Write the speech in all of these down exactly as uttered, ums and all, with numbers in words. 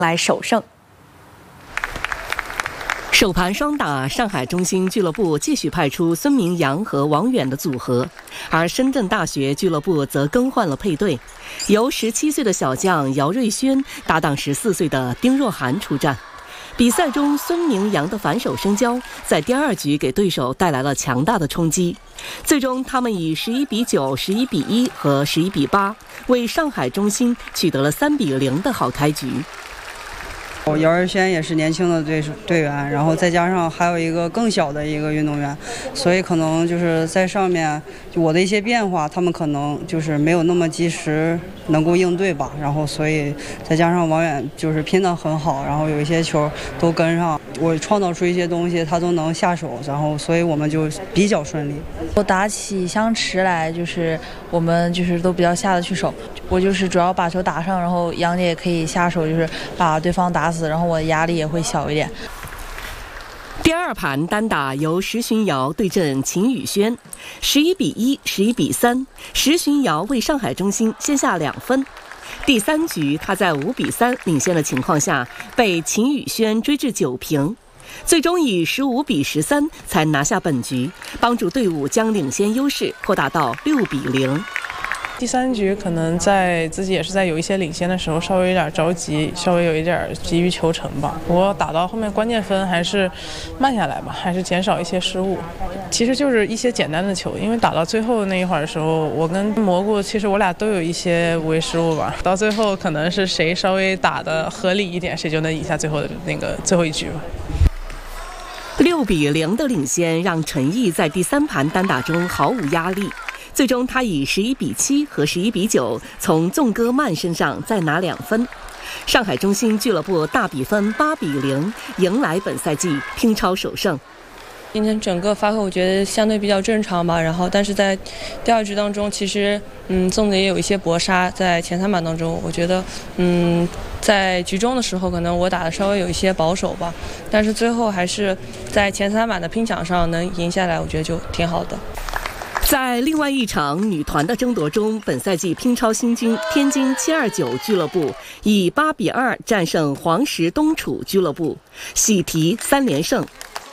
来首胜。 首盘双打，上海中心俱乐部继续派出孙铭阳和王远的组合，而深圳大学俱乐部则更换了配对，由十七岁的小将姚瑞轩搭档十四岁的丁若涵出战。比赛中，孙铭阳的反手生交在第二局给对手带来了强大的冲击，最终他们以十一比九、十一比一和十一比八为上海中心取得了三比零的好开局。 姚瑞轩也是年轻的队队员，然后再加上还有一个更小的一个运动员，所以可能就是在上面我的一些变化，他们可能就是没有那么及时能够应对吧。然后所以再加上王远就是拼得很好，然后有一些球都跟上，我创造出一些东西，他都能下手，然后所以我们就比较顺利。 我打起相持来，就是我们就是都比较下得去手。我就是主要把球打上，然后杨姐也可以下手，就是把对方打死，然后我的压力也会小一点。 第二盘单打由石巡瑶对阵秦宇轩，十一比一、十一比三，石巡瑶为上海中心先下两分。第三局他在五比三领先的情况下，被秦宇轩追至九平，最终以十五比十三才拿下本局，帮助队伍将领先优势扩大到六比零。 第三局可能在自己也是在有一些领先的时候稍微有点着急，稍微有一点急于求成吧。不过打到后面关键分还是慢下来吧，还是减少一些失误。其实就是一些简单的球，因为打到最后那一会儿的时候，我跟蘑菇其实我俩都有一些无谓失误吧。到最后可能是谁稍微打得合理一点，谁就能赢下最后的那个最后一局吧。 六比零的领先让陈毅在第三盘单打中毫无压力。最终他以十一比七和十一比九从纵戈曼身上再拿两分，上海中心俱乐部大比分八比零迎来本赛季乒超首胜。 今天整个发挥我觉得相对比较正常吧，然后但是在第二局当中，其实嗯粽子也有一些搏杀，在前三板当中，我觉得嗯在局中的时候可能我打的稍微有一些保守吧，但是最后还是在前三板的拼抢上能赢下来，我觉得就挺好的。 在另外一场女团的争夺中，本赛季乒超新军天津七二九俱乐部以八比二战胜黄石东楚俱乐部，喜提三连胜。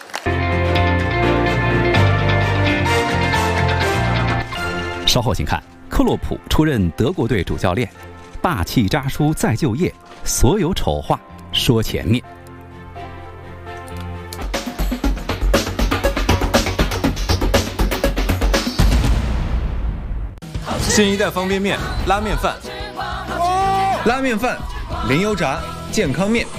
稍后请看，克洛普出任德国队主教练，霸气扎叔再就业，所有丑话说前面。 新一代方便面拉面饭，拉面饭零油炸健康面，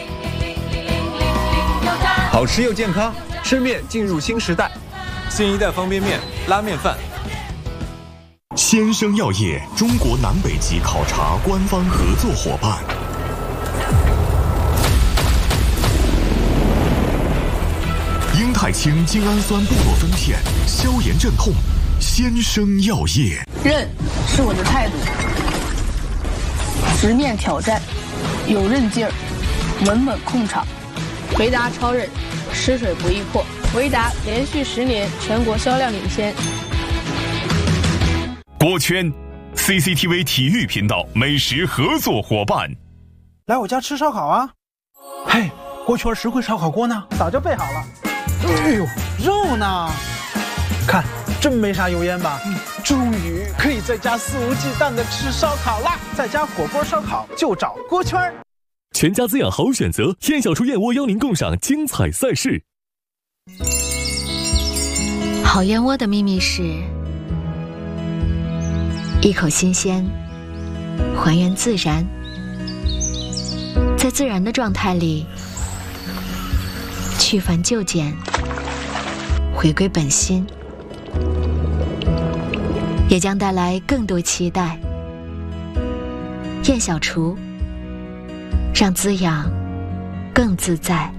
好吃又健康，吃面进入新时代。新一代方便面拉面饭。 先生药业中国南北极考察官方合作伙伴。英泰清精氨酸布洛芬片，消炎镇痛。先生药业， 韧是我的态度，直面挑战，有韧劲儿，稳稳控场。维达超韧，吃水不易破。维达连续十年全国销量领先。 锅圈 C C T V 体育频道美食合作伙伴， 来我家吃烧烤啊！嘿，锅圈实惠烧烤锅呢？早就备好了。哎呦，肉呢？看。真没啥油烟吧？嗯，终于可以在家肆无忌惮的吃烧烤啦！在家火锅烧烤就找锅圈。 全家滋养好选择，燕小厨燕窝邀您共赏精彩赛事。 好燕窝的秘密是一口新鲜，还原自然，在自然的状态里去繁就简，回归本心。也将带来更多期待。燕小厨，让滋养更自在。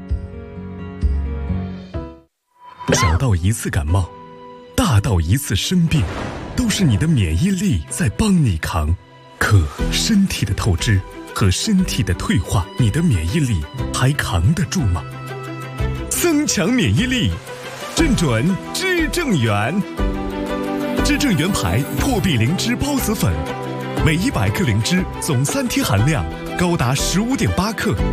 小到一次感冒，大到一次生病，都是你的免疫力在帮你扛。可身体的透支和身体的退化，你的免疫力还扛得住吗？增强免疫力，正准知正源。知正源牌破壁灵芝孢子粉， 每一百克灵芝总三萜含量高达十五点八克。